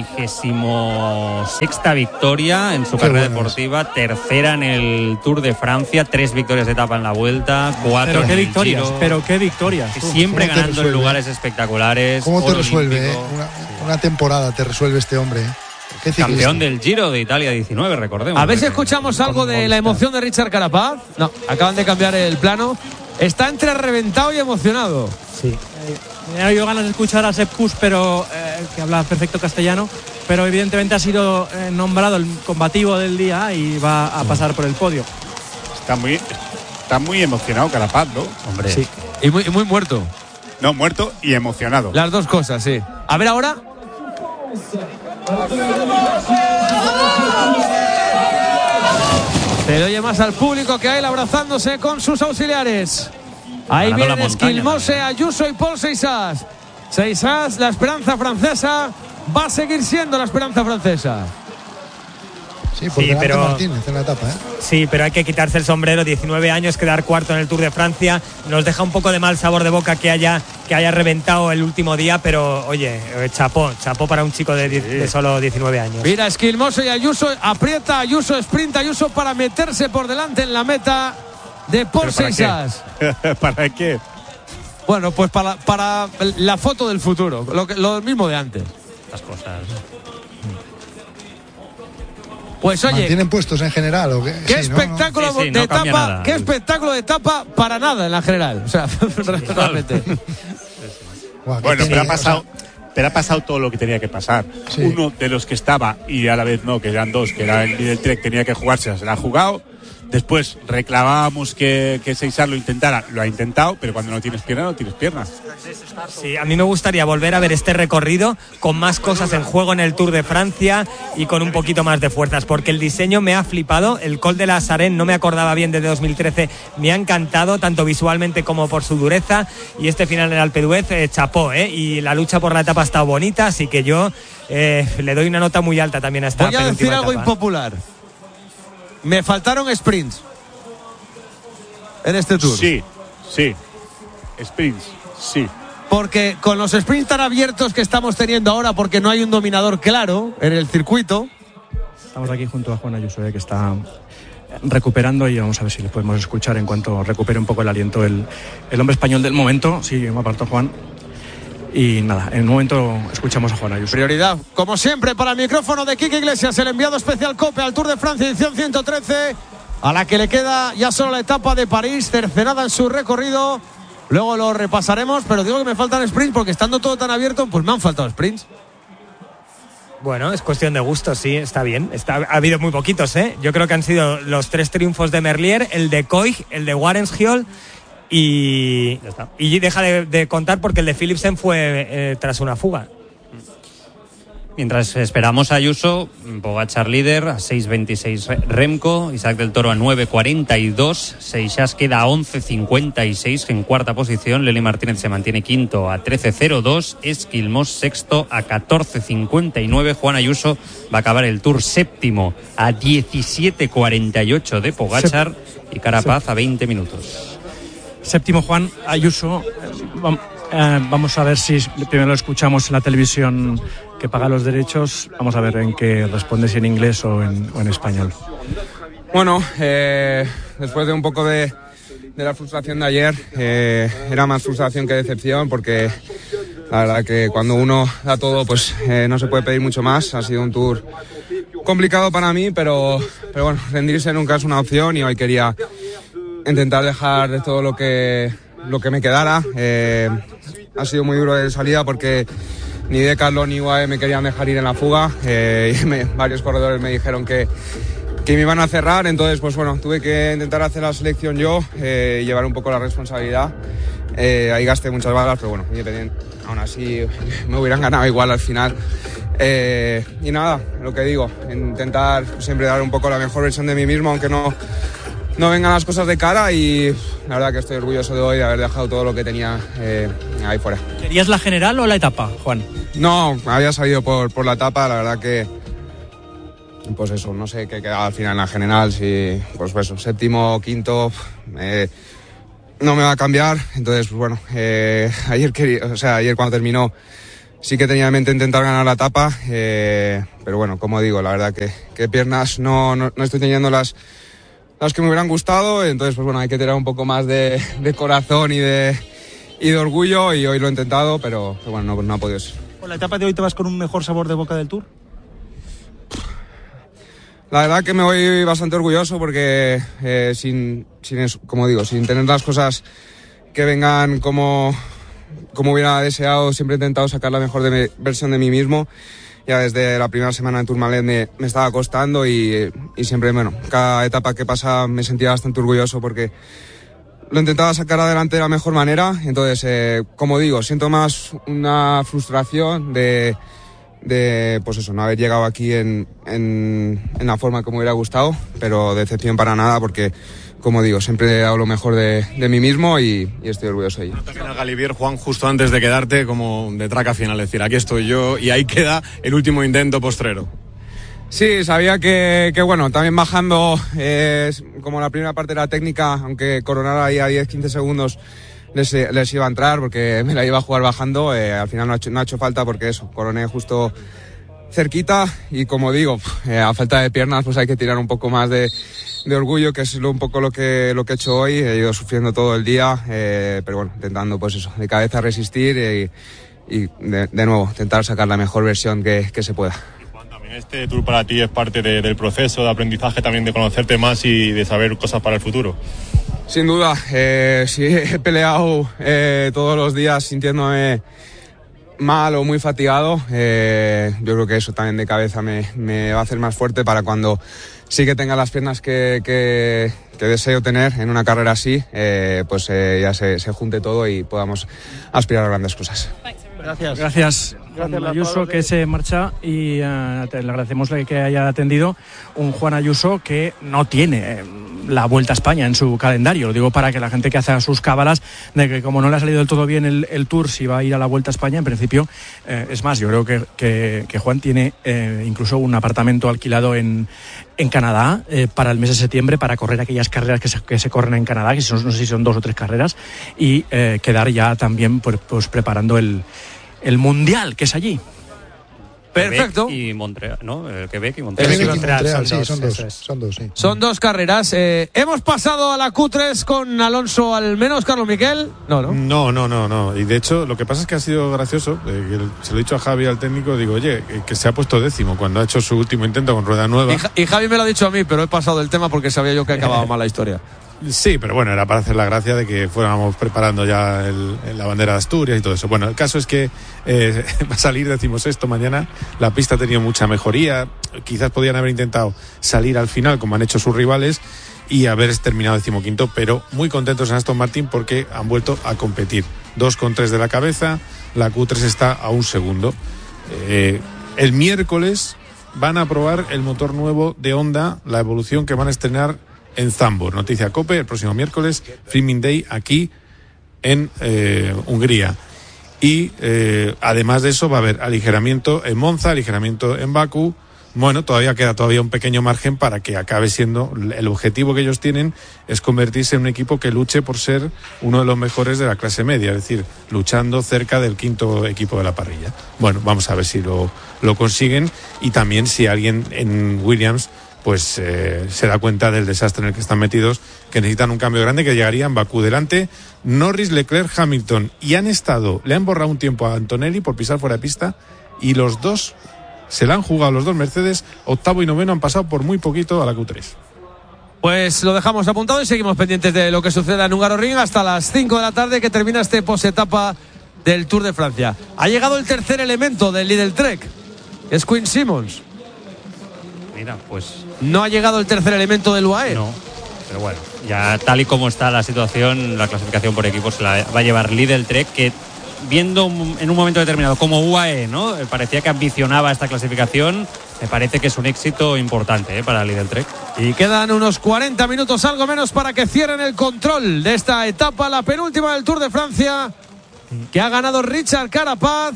vigésimo sexta victoria en su qué carrera bueno deportiva, es. tercera en el Tour de Francia, tres victorias de etapa en la vuelta, cuatro pero en qué el victorias, Giro. Pero qué victorias. Siempre ganando en lugares espectaculares. ¿Cómo te resuelve eh? una, una temporada te resuelve este hombre? ¿eh? Campeón del Giro de Italia diecinueve, recordemos. A ver si escuchamos algo de la emoción de Richard Carapaz. No, acaban de cambiar el plano. Está entre reventado y emocionado. Sí. Me ha habido ganas de escuchar a Sepp Kuss, pero eh, que habla perfecto castellano, pero evidentemente ha sido eh, nombrado el combativo del día y va a pasar por el podio. Está muy, está muy emocionado Carapaz, ¿no? Hombre. Sí. Y muy, muy muerto. No, muerto y emocionado. Las dos cosas, sí. A ver ahora. Se le oye más al público que a él abrazándose con sus auxiliares. Ahí vienen Esquilmose, Ayuso y Paul Seixas. Seixas, la esperanza francesa, va a seguir siendo la esperanza francesa. Sí, por sí, pero Martínez en la etapa, ¿eh? Sí, pero hay que quitarse el sombrero. diecinueve años, quedar cuarto en el Tour de Francia. Nos deja un poco de mal sabor de boca que haya, que haya reventado el último día, pero oye, chapó, chapó para un chico de, diez, sí. de solo diecinueve años. Mira, Esquilmose y Ayuso, aprieta Ayuso, sprinta Ayuso para meterse por delante en la meta de Paul Seixas. ¿Para qué? Bueno, pues para, para la foto del futuro, lo, que, lo mismo de antes. Las cosas. Pues oye, ¿mantienen puestos en general o qué? ¿Qué sí, espectáculo ¿no? Sí, sí, de no etapa? nada. ¿Qué espectáculo de etapa para nada en la general? O sea, realmente. Wow, bueno, pero ha pasado, o sea, pero ha pasado todo lo que tenía que pasar. Sí. Uno de los que estaba y a la vez no, que eran dos, que era el Lidl Trek, tenía que jugarse, se la ha jugado. Después reclamábamos que, que Seixas lo intentara, lo ha intentado, pero cuando no tienes pierna, no tienes piernas. Sí, a mí me gustaría volver a ver este recorrido con más cosas en juego en el Tour de Francia y con un poquito más de fuerzas, porque el diseño me ha flipado. El Col de la Sarenne no me acordaba bien desde dos mil trece, me ha encantado, tanto visualmente como por su dureza, y este final en el Alpe d'Huez, eh, chapó, eh, y la lucha por la etapa ha estado bonita, así que yo eh, le doy una nota muy alta también a esta penúltima etapa. Voy a decir algo etapa. impopular. Me faltaron sprints en este Tour. Sí, sí. Sprints, sí. Porque con los sprints tan abiertos que estamos teniendo ahora, porque no hay un dominador claro en el circuito. Estamos aquí junto a Juan Ayuso, eh, que está recuperando, y vamos a ver si le podemos escuchar en cuanto recupere un poco el aliento el, el hombre español del momento. Sí, me apartó Juan. Y nada, en un momento escuchamos a Juan Ayuso. Prioridad, como siempre, para el micrófono de Quique Iglesias, el enviado especial COPE al Tour de Francia, edición ciento trece, a la que le queda ya solo la etapa de París, tercerada en su recorrido. Luego lo repasaremos, pero digo que me faltan sprints porque estando todo tan abierto, pues me han faltado sprints. Bueno, es cuestión de gusto, sí, está bien. Está, ha habido muy poquitos, ¿eh? Yo creo que han sido los tres triunfos de Merlier, el de Koig, el de Warenshiol. Y, y deja de, de contar porque el de Philipsen fue eh, tras una fuga. Mientras esperamos a Ayuso, Pogačar líder a seis veintiséis Remco, Isaac del Toro a nueve cuarenta y dos, Seixas queda a once cincuenta y seis en cuarta posición, Lely Martínez se mantiene quinto a trece cero dos, Esquilmos sexto a catorce cincuenta y nueve, Juan Ayuso va a acabar el Tour séptimo a diecisiete cuarenta y ocho de Pogačar y Carapaz a veinte minutos. Séptimo Juan Ayuso. Eh, vamos a ver si primero lo escuchamos en la televisión que paga los derechos. Vamos a ver en qué responde, si en inglés o en, o en español. Bueno, eh, después de un poco de, de la frustración de ayer, eh, era más frustración que decepción, porque la verdad que cuando uno da todo, pues eh, no se puede pedir mucho más. Ha sido un tour complicado para mí, pero, pero bueno, rendirse nunca es una opción y hoy quería intentar dejar de todo lo que, lo que me quedara. Eh, ha sido muy duro de salida porque ni Decathlon ni U A E me querían dejar ir en la fuga. Eh, y me, varios corredores me dijeron que, que me iban a cerrar, entonces pues bueno, tuve que intentar hacer la selección yo eh, y llevar un poco la responsabilidad. Eh, ahí gasté muchas balas, pero bueno, independiente, aún así me hubieran ganado igual al final. Eh, y nada, lo que digo, intentar siempre dar un poco la mejor versión de mí mismo, aunque no, no vengan las cosas de cara, y la verdad que estoy orgulloso de hoy de haber dejado todo lo que tenía eh, ahí fuera. ¿Querías la general o la etapa, Juan? No, había salido por, por la etapa, la verdad que pues eso, no sé qué quedaba al final en la general, si pues eso, séptimo, quinto, eh, no me va a cambiar, entonces pues bueno, eh, ayer quería, o sea, ayer cuando terminó sí que tenía en mente intentar ganar la etapa, eh, pero bueno, como digo, la verdad que, que piernas no, no, no estoy teniendo las, las que me hubieran gustado, entonces pues bueno, hay que tener un poco más de, de corazón y de, y de orgullo, y hoy lo he intentado, pero, pero bueno, no, no ha podido ser. ¿Con la etapa de hoy te vas con un mejor sabor de boca del Tour? La verdad que me voy bastante orgulloso porque eh, sin, sin eso, como digo, sin tener las cosas que vengan como, como hubiera deseado, siempre he intentado sacar la mejor de mi, versión de mí mismo. Ya desde la primera semana en Tourmalet me, me estaba costando y, y siempre, bueno, cada etapa que pasa me sentía bastante orgulloso porque lo intentaba sacar adelante de la mejor manera. Entonces, eh, como digo, siento más una frustración de... de pues eso, no haber llegado aquí en, en, en la forma que me hubiera gustado, pero decepción para nada porque, como digo, siempre hago lo mejor de, de mí mismo y, y estoy orgulloso de ello. También al Galibier, Juan, justo antes de quedarte como de traca final, es decir, aquí estoy yo y ahí queda el último intento postrero. Sí, sabía que, que bueno, también bajando, eh, como la primera parte de la técnica, aunque coronara ahí a diez quince segundos, Les, les iba a entrar porque me la iba a jugar bajando, eh, al final no ha, hecho, no ha hecho falta porque eso, coroné justo cerquita y como digo, eh, a falta de piernas pues hay que tirar un poco más de, de orgullo, que es lo, un poco lo que, lo que he hecho hoy. He ido sufriendo todo el día, eh, pero bueno, intentando pues eso, de cabeza resistir y, y de, de nuevo, intentar sacar la mejor versión que, que se pueda. Juan, también este tour para ti es parte de, del proceso de aprendizaje, también de conocerte más y de saber cosas para el futuro. Sin duda, eh, sí, he peleado eh, todos los días sintiéndome mal o muy fatigado. Eh, yo creo que eso también de cabeza me, me va a hacer más fuerte para cuando sí que tenga las piernas que, que, que deseo tener en una carrera así, eh, pues eh, ya se, se junte todo y podamos aspirar a grandes cosas. Gracias. Gracias. Juan Ayuso, que se marcha, y uh, te le agradecemos que haya atendido. Un Juan Ayuso que no tiene eh, la Vuelta a España en su calendario. Lo digo para que la gente que hace sus cábalas de que como no le ha salido del todo bien el, el Tour, si va a ir a la Vuelta a España, en principio, eh, es más, yo creo que, que, que Juan tiene eh, incluso un apartamento alquilado en, en Canadá eh, para el mes de septiembre, para correr aquellas carreras que se, que se corren en Canadá, que son, no sé si son dos o tres carreras, y eh, quedar ya también pues, pues preparando el el Mundial, que es allí. Perfecto. Quebec y Montreal, ¿no? El Quebec y Montreal. Quebec y Montreal, Montreal, son sí, son dos, dos, son dos, sí. Son dos carreras. Eh, hemos pasado a la Q tres con Alonso al menos, Carlos Miquel. No, no. No, no, no, no. Y de hecho, lo que pasa es que ha sido gracioso. Eh, que se lo he dicho a Javi, al técnico, digo, oye, que, que se ha puesto décimo cuando ha hecho su último intento con rueda nueva. Y, y Javi me lo ha dicho a mí, pero he pasado del tema porque sabía yo que acababa mal la historia. Sí, pero bueno, era para hacer la gracia de que fuéramos preparando ya el, la bandera de Asturias y todo eso. Bueno, el caso es que eh, va a salir decimosexto mañana. La pista ha tenido mucha mejoría. Quizás podían haber intentado salir al final, como han hecho sus rivales, y haber terminado decimoquinto, pero muy contentos en Aston Martin porque han vuelto a competir. dos con tres de la cabeza, la Q tres está a un segundo. Eh, el miércoles van a probar el motor nuevo de Honda, la evolución que van a estrenar en Zandvoort. Noticia COPE, el próximo miércoles, Filming Day aquí en eh, Hungría. Y eh, además de eso va a haber aligeramiento en Monza, aligeramiento en Bakú. Bueno, todavía queda todavía un pequeño margen para que acabe siendo, el objetivo que ellos tienen es convertirse en un equipo que luche por ser uno de los mejores de la clase media, es decir, luchando cerca del quinto equipo de la parrilla. Bueno, vamos a ver si lo, lo consiguen, y también si alguien en Williams pues eh, se da cuenta del desastre en el que están metidos, que necesitan un cambio grande, que llegaría en Bakú. Delante, Norris, Leclerc, Hamilton, y han estado, le han borrado un tiempo a Antonelli por pisar fuera de pista, y los dos se la han jugado, los dos Mercedes, octavo y noveno, han pasado por muy poquito a la Q tres. Pues lo dejamos apuntado y seguimos pendientes de lo que suceda en Hungaroring hasta las cinco de la tarde, que termina este posetapa del Tour de Francia. Ha llegado el tercer elemento del Lidl Trek, es Quinn Simmons. Mira, pues no ha llegado el tercer elemento del U A E. No, pero bueno, ya tal y como está la situación, la clasificación por equipos se la va a llevar Lidl Trek, que viendo en un momento determinado como U A E, ¿no?, parecía que ambicionaba esta clasificación. Me parece que es un éxito importante, ¿eh?, para Lidl Trek. Y quedan unos cuarenta minutos, algo menos, para que cierren el control de esta etapa, la penúltima del Tour de Francia, que ha ganado Richard Carapaz,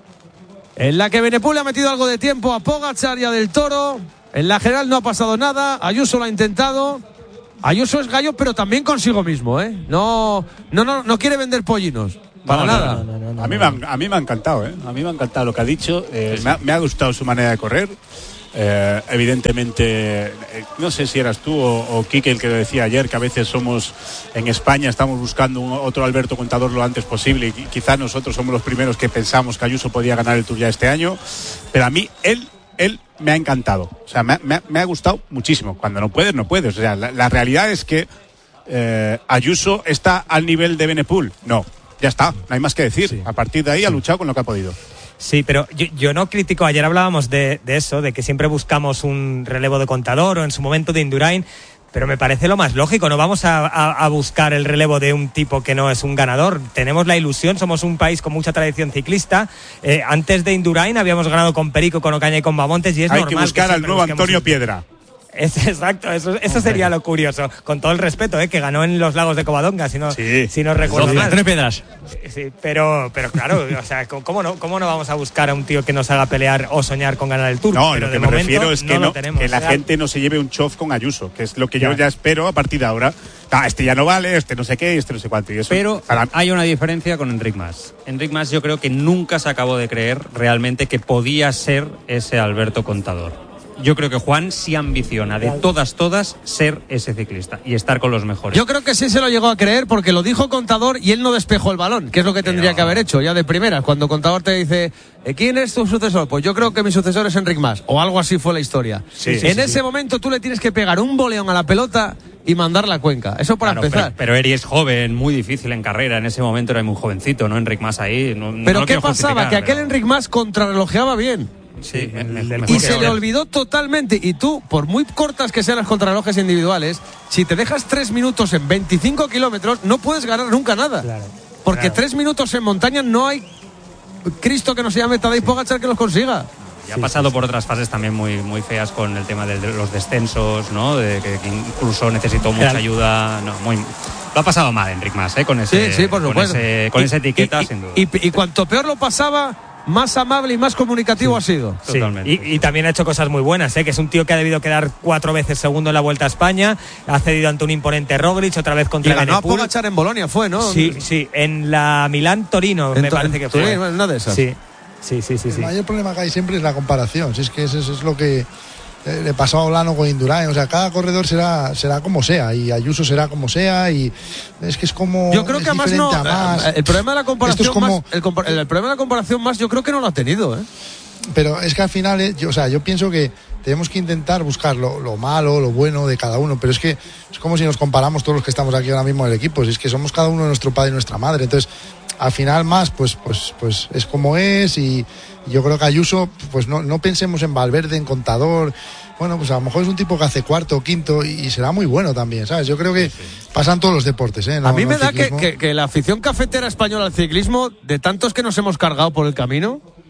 en la que Benepul le ha metido algo de tiempo a Pogačar y a Del Toro. En la general no ha pasado nada, Ayuso lo ha intentado. Ayuso es gallo, pero también consigo mismo, ¿eh? No, no, no, no quiere vender pollinos. Para no, nada. No, no, no, no, a, mí me ha, a mí me ha encantado, ¿eh? A mí me ha encantado lo que ha dicho. Eh, sí. me, ha, me ha gustado su manera de correr. Eh, evidentemente, eh, no sé si eras tú o, o Quique el que decía ayer que a veces somos, en España estamos buscando un, otro Alberto Contador lo antes posible, y quizás nosotros somos los primeros que pensamos que Ayuso podía ganar el Tour ya este año. Pero a mí, él, él me ha encantado. O sea, me, me, me ha gustado muchísimo. Cuando no puedes, no puedes. O sea, la, la realidad es que eh, Ayuso está al nivel de Benepul. No. Ya está, no hay más que decir. Sí. A partir de ahí sí. ha luchado con lo que ha podido. Sí, pero yo, yo no critico, ayer hablábamos de, de eso, de que siempre buscamos un relevo de Contador o en su momento de Indurain, pero me parece lo más lógico, no vamos a, a, a buscar el relevo de un tipo que no es un ganador. Tenemos la ilusión, somos un país con mucha tradición ciclista. Eh, antes de Indurain habíamos ganado con Perico, con Ocaña y con Bamontes, y es hay normal que buscar que al nuevo Antonio un... Piedra. Es exacto, eso, eso sería lo curioso, con todo el respeto, ¿eh?, que ganó en los lagos de Covadonga, si no, sí. si no recuerdo mal. Antonio Piedras. Sí, sí, pero, pero claro, o sea, ¿cómo no, ¿cómo no vamos a buscar a un tío que nos haga pelear o soñar con ganar el Tour? No, pero lo que me refiero es que, no no, tenemos, que la o sea, gente no se lleve un chof con Ayuso, que es lo que ya. yo ya espero a partir de ahora. Ah, este ya no vale, este no sé qué, este no sé cuánto. Y eso, pero para... hay una diferencia con Enric Mas. Enric Mas yo creo que nunca se acabó de creer realmente que podía ser ese Alberto Contador. Yo creo que Juan sí ambiciona de todas, todas ser ese ciclista y estar con los mejores. Yo creo que sí se lo llegó a creer porque lo dijo Contador y él no despejó el balón, que es lo que tendría Pero... que haber hecho ya de primera. Cuando Contador te dice, ¿quién es tu sucesor? Pues yo creo que mi sucesor es Enric Mas, o algo así fue la historia. Sí, sí, en sí, ese sí. momento tú le tienes que pegar un boleón a la pelota y mandarla a Cuenca. Eso para claro, empezar. Pero, pero Eri es joven, muy difícil en carrera. En ese momento era muy jovencito, ¿no? Enric Mas ahí. No, pero no ¿qué pasaba? Que aquel pero... Enric Mas contrarrelojeaba bien. Sí, el, el, el y se le olvidó totalmente. Y tú, por muy cortas que sean las contrarrelojes individuales, si te dejas tres minutos en veinticinco kilómetros, no puedes ganar nunca nada. Claro, porque claro. tres minutos en montaña no hay Cristo que no se llame Tadej Pogačar que los consiga. Y ha pasado por otras fases también muy, muy feas con el tema de los descensos, ¿no? De que, que incluso necesitó mucha ayuda. No, muy. Lo ha pasado mal Enric Mas, ¿eh? Con ese, sí, sí, por con, ese, con y, esa etiqueta, y, sin duda. Y, y, y cuanto peor lo pasaba, más amable y más comunicativo sí, ha sido. Sí. Totalmente. Y, y también ha hecho cosas muy buenas, ¿eh? Que es un tío que ha debido quedar cuatro veces segundo en la Vuelta a España, ha cedido ante un imponente Roglic, otra vez contra y ganó Benepul. a Pogačar en Bolonia, fue, ¿no? Sí, sí, en la Milán-Torino me to- parece que fue. Sí, una de esas. Sí, sí, sí, sí. El sí. mayor problema que hay siempre es la comparación, si es que eso, eso es lo que eh, le pasó a Olano con Indurain, o sea, cada corredor será será como sea y Ayuso será como sea y es que es como yo creo que además no a más. el problema de la comparación es como, más, el, compar- el problema de la comparación más yo creo que no lo ha tenido, ¿eh? Pero es que al final eh, yo, o sea, yo pienso que tenemos que intentar buscar lo, lo malo, lo bueno de cada uno, pero es que es como si nos comparamos todos los que estamos aquí ahora mismo en el equipo, si es que somos cada uno nuestro padre y nuestra madre, entonces al final más pues pues pues es como es y yo creo que Ayuso pues no, no pensemos en Valverde, en Contador, bueno pues a lo mejor es un tipo que hace cuarto o quinto y será muy bueno también, ¿sabes? Yo creo que pasan todos los deportes, ¿eh? No, a mí no me da que, que, que la afición cafetera española al ciclismo, de tantos que nos hemos cargado por el camino,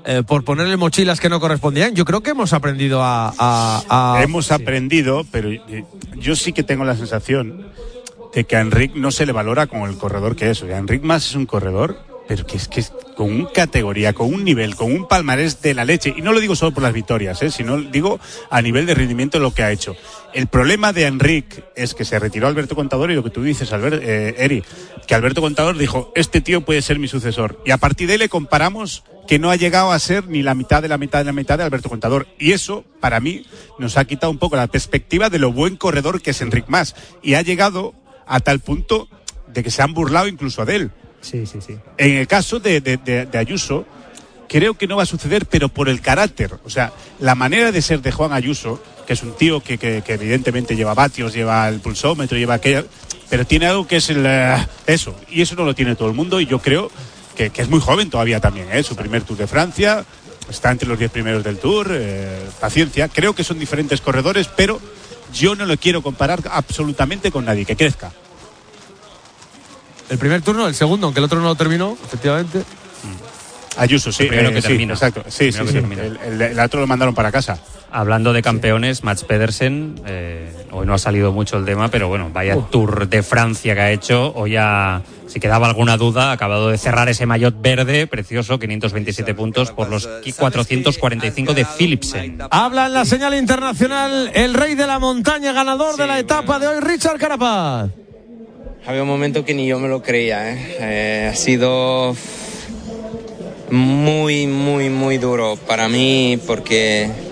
eh, por ponerle mochilas que no correspondían. Yo creo que hemos aprendido a... a, a hemos sí. aprendido, pero yo sí que tengo la sensación de que a Enric no se le valora como el corredor que es. O sea, Enric Mas es un corredor, pero que es que es con una categoría, con un nivel, con un palmarés de la leche. Y no lo digo solo por las victorias, ¿eh? Sino digo a nivel de rendimiento lo que ha hecho. El problema de Enric es que se retiró Alberto Contador y lo que tú dices, Albert, eh, Eri, que Alberto Contador dijo, este tío puede ser mi sucesor. Y a partir de ahí le comparamos que no ha llegado a ser ni la mitad de la mitad de la mitad de Alberto Contador. Y eso, para mí, nos ha quitado un poco la perspectiva de lo buen corredor que es Enric Mas. Y ha llegado a tal punto de que se han burlado incluso de él. Sí, sí, sí. En el caso de, de, de, de Ayuso, creo que no va a suceder, pero por el carácter. O sea, la manera de ser de Juan Ayuso, que es un tío que, que, que evidentemente lleva vatios, lleva el pulsómetro, lleva aquello, pero tiene algo que es el, uh, eso. Y eso no lo tiene todo el mundo y yo creo que, que es muy joven todavía también, ¿eh? Su primer Tour de Francia, está entre los diez primeros del Tour, eh, paciencia. Creo que son diferentes corredores, pero yo no lo quiero comparar absolutamente con nadie, que crezca. El primer turno, el segundo, aunque el otro no lo terminó, efectivamente. Ayuso, sí. El primero eh, que sí, termina. Exacto. Sí, sí, sí. El, el, el otro lo mandaron para casa. Hablando de campeones, Mats Pedersen, eh, hoy no ha salido mucho el tema, pero bueno, vaya uh. Tour de Francia que ha hecho. Hoy ya, si quedaba alguna duda, ha acabado de cerrar ese maillot verde, precioso, quinientos veintisiete puntos por los cuatrocientos cuarenta y cinco de Philipsen. Habla en la señal internacional el rey de la montaña, ganador sí, de la etapa bueno. de hoy, Richard Carapaz. Había un momento que ni yo me lo creía, ¿eh? Eh, ha sido muy, muy, muy duro para mí porque